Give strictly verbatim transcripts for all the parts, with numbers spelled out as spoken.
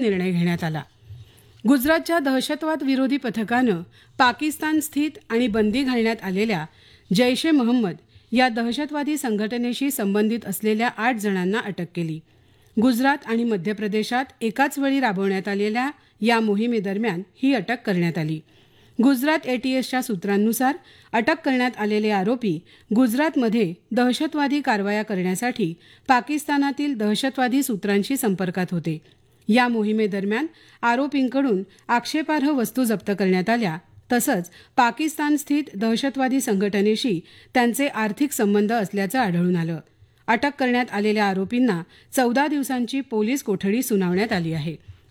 निर्णय घेण्यात आला. गुजरातच्या दहशतवाद विरोधी पथकानं पाकिस्तान स्थित आणि बंदी घालण्यात आलेल्या जैश ए मोहम्मद या दहशतवादी संघटनेशी संबंधित असलेल्या आठ जणांना अटक केली. गुजरात आणि मध्य प्रदेशात एकाच वेळी राबवण्यात आलेल्या या मोहिमेदरम्यान ही अटक करण्यात आली. गुजरात एटीएसच्या सूत्रांनुसार अटक करण्यात आलेले आरोपी गुजरातमध्ये दहशतवादी कारवाया करण्यासाठी पाकिस्तानातील दहशतवादी सूत्रांशी संपर्कात होते. या मोहिमेदरम्यान आरोपींकडून आक्षेपार्ह वस्तू जप्त करण्यात आल्या. तसंच पाकिस्तान स्थित दहशतवादी संघटनेशी त्यांचे आर्थिक संबंध असल्याचं आढळून आलं. अटक करण्यात आलेल्या आरोपींना चौदा दिवसांची पोलीस कोठडी सुनावण्यात आली आहे.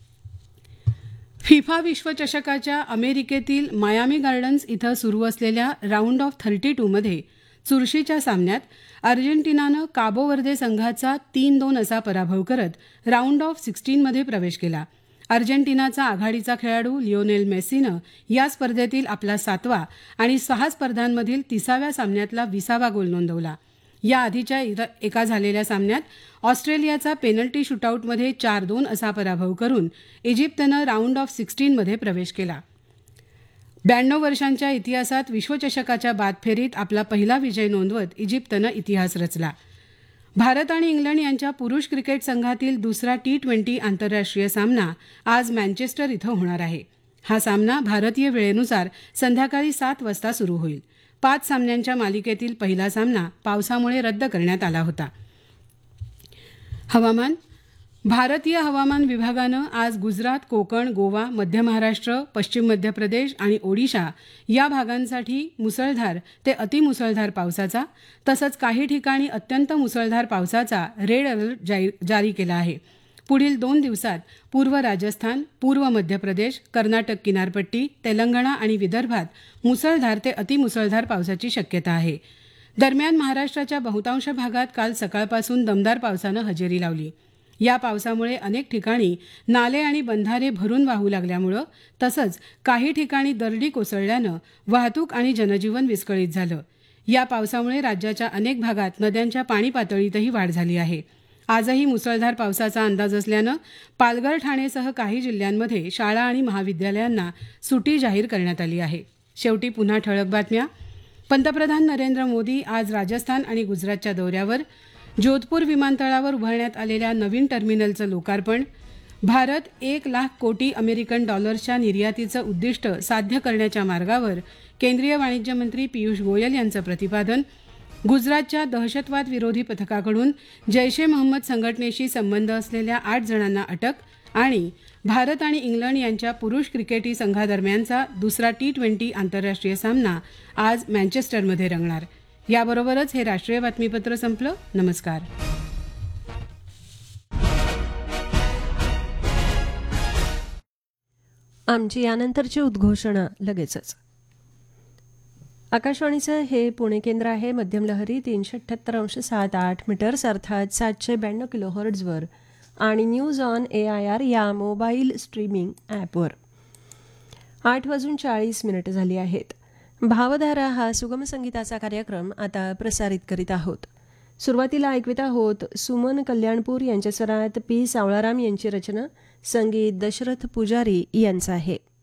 फिफा विश्वचषकाच्या अमेरिकेतील मायामी गार्डन्स इथं सुरू असलेल्या राऊंड ऑफ थर्टी टूमध्ये चुरशीच्या सामन्यात अर्जेंटिनानं काबो वर्दे संघाचा तीन दोन असा पराभव करत राऊंड ऑफ सिक्स्टीनमध्ये प्रवेश केला. अर्जेंटिनाचा आघाडीचा खेळाडू लिओनेल मेसीनं या स्पर्धेतील आपला सातवा आणि सहा स्पर्धांमधील तिसाव्या सामन्यातला विसावा गोल नोंदवला. या आधीच्या एका झालेल्या सामन्यात ऑस्ट्रेलियाचा पेनल्टी शूटआउटमध्ये चार दोन असा पराभव करून इजिप्तनं राऊंड ऑफ सिक्स्टीनमध्ये प्रवेश केला. ब्याण्णव वर्षांच्या इतिहासात विश्वचषकाच्या बाद फेरीत आपला पहिला विजय नोंदवत इजिप्तनं इतिहास रचला. भारत आणि इंग्लंड यांच्या पुरुष क्रिकेट संघातील दुसरा टी ट्वेंटी आंतरराष्ट्रीय सामना आज मँचेस्टर इथं होणार आहे. हा सामना भारतीय वेळेनुसार संध्याकाळी सात वाजता सुरू होईल. पाच सामन्यांच्या मालिकेतील पहिला सामना पावसामुळे रद्द करण्यात आला होता. हवामान. भारतीय हवामान विभागानं आज गुजरात, कोकण, गोवा, मध्य महाराष्ट्र, पश्चिम मध्य प्रदेश आणि ओडिशा या भागांसाठी मुसळधार ते अतिमुसळधार पावसाचा तसंच काही ठिकाणी अत्यंत मुसळधार पावसाचा रेड अलर्ट जारी केला आहे. पुढील दोन दिवसात पूर्व राजस्थान, पूर्व मध्य प्रदेश, कर्नाटक किनारपट्टी, तेलंगणा आणि विदर्भात मुसळधार ते अतिमुसळधार पावसाची शक्यता आहे. दरम्यान महाराष्ट्राच्या बहुतांश भागात काल सकाळपासून दमदार पावसानं हजेरी लावली. या पावसामुळे अनेक ठिकाणी नाले आणि बंधारे भरून वाहू लागल्यामुळं तसंच काही ठिकाणी दरडी कोसळल्यानं वाहतूक आणि जनजीवन विस्कळीत झालं. या पावसामुळे राज्याच्या अनेक भागात नद्यांच्या पाणी पातळीतही वाढ झाली आहे. आजही मुसळधार पावसाचा अंदाज असल्यानं पालघर, ठाणेसह काही जिल्ह्यांमध्ये शाळा आणि महाविद्यालयांना सुटी जाहीर करण्यात आली आहे. शेवटी पुन्हा ठळक बातम्या. पंतप्रधान नरेंद्र मोदी आज राजस्थान आणि गुजरातच्या दौऱ्यावर. जोधपूर विमानतळावर उभारण्यात आलेल्या नवीन टर्मिनलचं लोकार्पण. भारत एक लाख कोटी अमेरिकन डॉलर्सच्या निर्यातीचं उद्दिष्ट साध्य करण्याच्या मार्गावर. केंद्रीय वाणिज्य मंत्री पियुष गोयल यांचं प्रतिपादन. गुजरातच्या दहशतवाद विरोधी पथकाकडून जैश ए मोहम्मद संघटनेशी संबंध असलेल्या आठ जणांना अटक. आणि भारत आणि इंग्लंड यांच्या पुरुष क्रिकेटी संघादरम्यानचा दुसरा टी ट्वेंटी आंतरराष्ट्रीय सामना आज मँचेस्टरमध्ये रंगणार. याबरोबरच हे राष्ट्रीय बातमीपत्र संपलं. नमस्कार. आमची यानंतरची उद्घोषणा लगेचच. आकाशवाणीचं हे पुणे केंद्र आहे. मध्यम लहरी तीनशे अठ्ठ्याहत्तर अंश सात आठ मीटर्स अर्थात सातशे ब्याण्णव किलो हर्ट्झवर आणि news on A I R या मोबाईल स्ट्रीमिंग ॲपवर. आठ वाजून चाळीस मिनिटं झाली आहेत. भावधारा हा सुगम संगीताचा कार्यक्रम आता प्रसारित करीत आहोत. सुरुवातीला ऐकवित आहोत सुमन कल्याणपूर यांच्या स्वरात पी सावळाराम यांची रचना. संगीत दशरथ पुजारी यांचं आहे.